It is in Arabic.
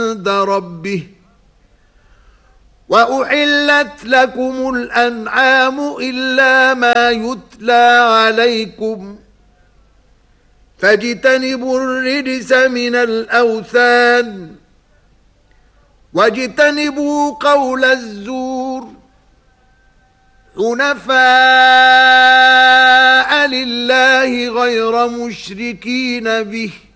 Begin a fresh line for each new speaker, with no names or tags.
عند ربه وأحلت لكم الأنعام إلا ما يتلى عليكم فاجتنبوا الرجس من الأوثان واجتنبوا قول الزور حنفاء لله غير مشركين به